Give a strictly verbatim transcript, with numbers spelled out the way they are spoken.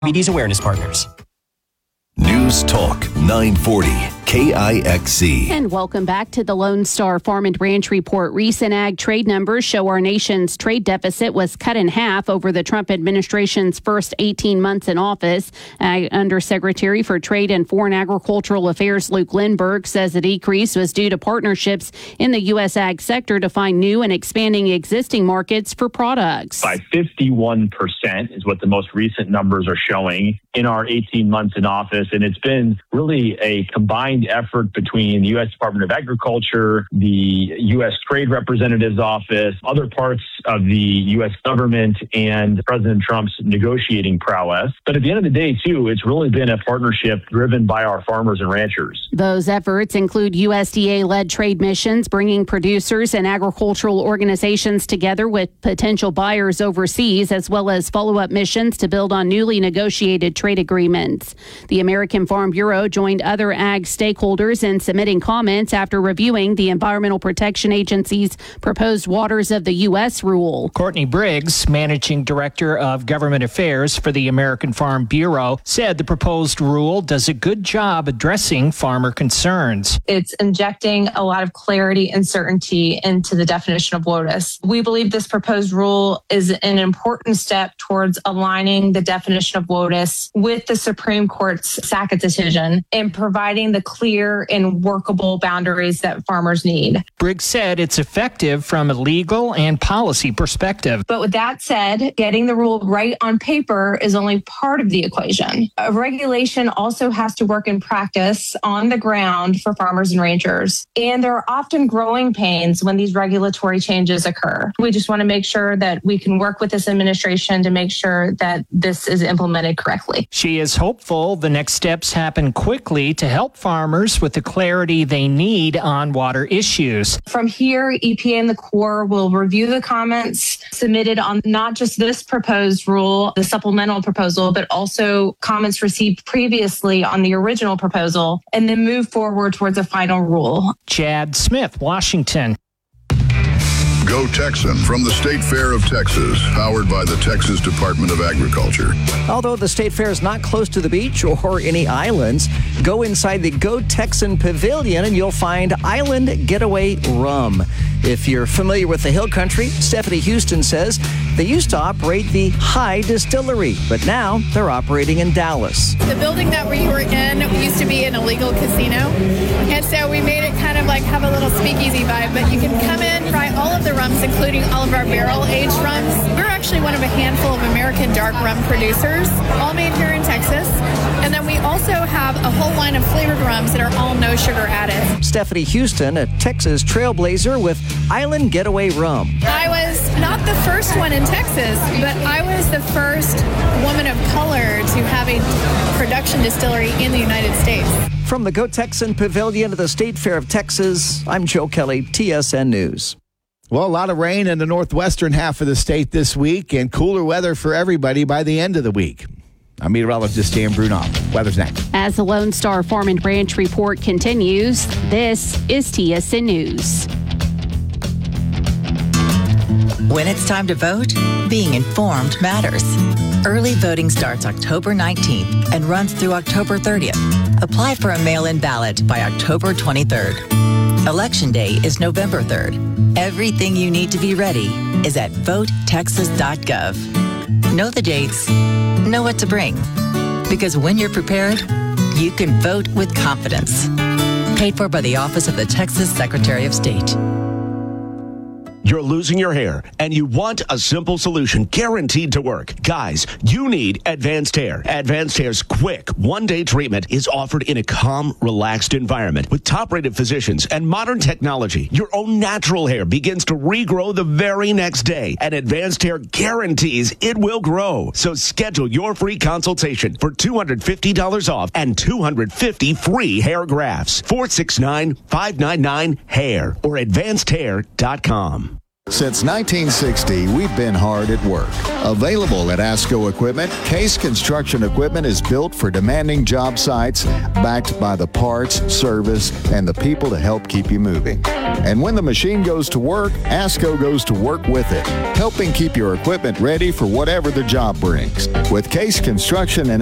Diabetes Awareness Partners. News Talk nine forty K I X C. And welcome back to the Lone Star Farm and Ranch Report. Recent ag trade numbers show our nation's trade deficit was cut in half over the Trump administration's first eighteen months in office. Ag Undersecretary for Trade and Foreign Agricultural Affairs Luke Lindberg says the decrease was due to partnerships in the U S ag sector to find new and expanding existing markets for products. By fifty-one percent is what the most recent numbers are showing in our eighteen months in office. And it's been really a combined effort between the U S Department of Agriculture, the U S Trade Representative's Office, other parts of the U S government, and President Trump's negotiating prowess. But at the end of the day, too, it's really been a partnership driven by our farmers and ranchers. Those efforts include U S D A-led trade missions, bringing producers and agricultural organizations together with potential buyers overseas, as well as follow-up missions to build on newly negotiated trade agreements. The American Farm Bureau joined other ag stakeholders in submitting comments after reviewing the Environmental Protection Agency's proposed Waters of the U S rule. Courtney Briggs, Managing Director of Government Affairs for the American Farm Bureau, said the proposed rule does a good job addressing farmer concerns. It's injecting a lot of clarity and certainty into the definition of WOTUS. We believe this proposed rule is an important step towards aligning the definition of WOTUS with the Supreme Court's Sackett decision and providing the clear and workable boundaries that farmers need. Briggs said it's effective from a legal and policy perspective. But with that said, getting the rule right on paper is only part of the equation. A regulation also has to work in practice on the ground for farmers and ranchers. And there are often growing pains when these regulatory changes occur. We just want to make sure that we can work with this administration to make sure that this is implemented correctly. She is hopeful the next steps happen quickly to help farmers with the clarity they need on water issues. From here, E P A and the Corps will review the comments submitted on not just this proposed rule, the supplemental proposal, but also comments received previously on the original proposal, and then move forward towards a final rule. Chad Smith, Washington. Go Texan from the State Fair of Texas, powered by the Texas Department of Agriculture. Although the State Fair is not close to the beach or any islands, go inside the Go Texan Pavilion and you'll find Island Getaway Rum. If you're familiar with the Hill Country, Stephanie Houston says they used to operate the High Distillery, but now they're operating in Dallas. The building that we were in used to be an illegal casino, and so we made it kind of like have a little speakeasy vibe, but you can come in, try all of the rums, including all of our barrel-aged rums. We're actually one of a handful of American dark rum producers, all made here in Texas. And then we also have a whole line of flavored rums that are all no sugar added. Stephanie Houston, a Texas trailblazer with Island Getaway Rum. I was not the first one in Texas, but I was the first woman of color to have a production distillery in the United States. From the Go Texan Pavilion to the State Fair of Texas, I'm Joe Kelly, T S N News. Well, a lot of rain in the northwestern half of the state this week and cooler weather for everybody by the end of the week. I'm meteorologist Dan Brunoff. Weather's next. As the Lone Star Farm and Ranch Report continues, this is T S N News. When it's time to vote, being informed matters. Early voting starts October nineteenth and runs through October thirtieth. Apply for a mail-in ballot by October twenty-third. Election Day is November third. Everything you need to be ready is at vote texas dot gov. Know the dates, know what to bring. Because when you're prepared, you can vote with confidence. Paid for by the Office of the Texas Secretary of State. You're losing your hair, and you want a simple solution guaranteed to work. Guys, you need Advanced Hair. Advanced Hair's quick one-day treatment is offered in a calm, relaxed environment. With top-rated physicians and modern technology, your own natural hair begins to regrow the very next day, and Advanced Hair guarantees it will grow. So schedule your free consultation for two hundred fifty dollars off and two hundred fifty free hair grafts. four six nine, five nine nine, HAIR or advanced hair dot com. Since nineteen sixty, we've been hard at work. Available at ASCO Equipment, Case Construction Equipment is built for demanding job sites, backed by the parts, service, and the people to help keep you moving. And when the machine goes to work, ASCO goes to work with it, helping keep your equipment ready for whatever the job brings. With Case Construction and